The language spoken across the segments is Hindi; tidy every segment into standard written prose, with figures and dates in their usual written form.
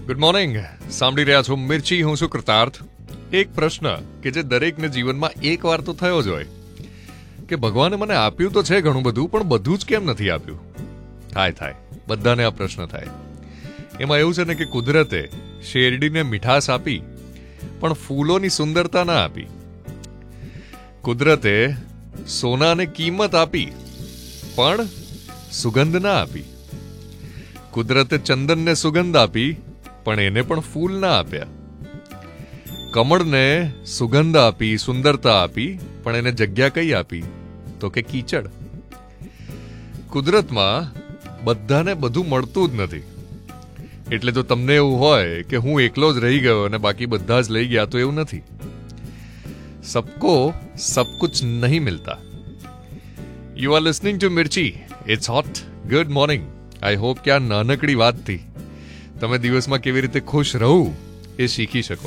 Good morning. સાંભળી રહ્યા છો મિર્ચી, હું છું કૃતાર્થ. એક પ્રશ્ન કે જે દરેકને જીવનમાં એક વાર તો થયો જ હોય કે ભગવાને મને આપ્યું તો છે ઘણું બધું, પણ બધું જ કેમ નથી આપ્યું. થાય બધાને આ પ્રશ્ન થાય. એમાં એવું છે ને કે કુદરતે શેરડીને મીઠાશ આપી પણ ફૂલોની સુંદરતા ના આપી. કુદરતે સોનાને કિંમત આપી પણ સુગંધ ના આપી. કુદરતે ચંદનને સુગંધ આપી પણ એને પણ ફૂલ ના આપ્યા. કમળને સુગંધ આપી, સુંદરતા આપી, પણ એને જગ્યા કઈ આપી? તો કે કીચડ. કુદરતમાં બધાને બધું મળતું જ નથી. એટલે જો તમને એવું હોય કે હું એકલો જ રહી ગયો અને બાકી બધા જ લઈ ગયા, તો એવું નથી. સબકો સબ કુછ નહીં મિલતા. You are listening to Mirchi. It's hot. Good morning. I hope કે આ નાનકડી વાતથી તમે દિવસમાં કેવી રીતે ખુશ રહું એ શીખી શકો.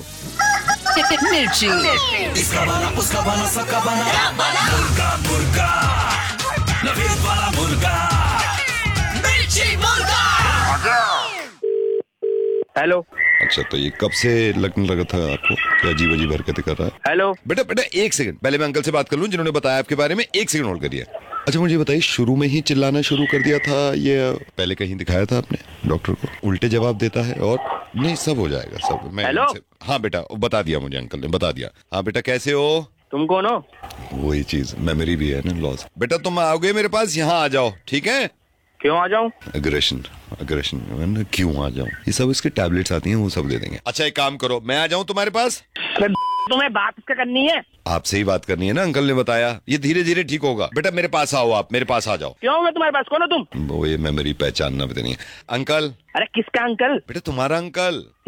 हेलो. अच्छा, तो ये कब से लगने लगा था आपको कि अजीब अजीब हरकतें कर रहा है? हेलो. बेटा एक सेकंड, पहले मैं अंकल से बात कर लूं जिन्होंने बताया आपके बारे में. एक सेकंड होल्ड करिए. अच्छा, मुझे बताइए, शुरू में ही चिल्लाना शुरू कर दिया था ये पहले कहीं दिखाया था आपने डॉक्टर को? उल्टे जवाब देता है और नहीं, सब हो जाएगा सब. मैं हेलो. हाँ बेटा, बता दिया मुझे, अंकल ने बता दिया. हाँ बेटा, कैसे हो? तुम कौन हो? वही चीज, मेमोरी भी है ना, लॉस. बेटा तुम आओगे मेरे पास, यहाँ आ जाओ, ठीक है? क्यों आ जाऊं? अग्रेशन क्यों आ जाऊं? ये सब इसके टैबलेट्स आती हैं, वो सब दे देंगे. अच्छा, एक काम करो, मैं आ जाऊं तुम्हारे पास? तुम्हें बात इसका करनी है? आपसे ही बात करनी है ना, अंकल ने बताया. ये धीरे धीरे ठीक होगा. बेटा मेरे पास आओ, आप मेरे पास आ जाओ. क्यों? मैं तुम्हारे पास कौन हो तुम? वो ये मेमोरी पहचानना भी नहीं है. अंकल. अरे किसका अंकल? बेटा तुम्हारा अंकल.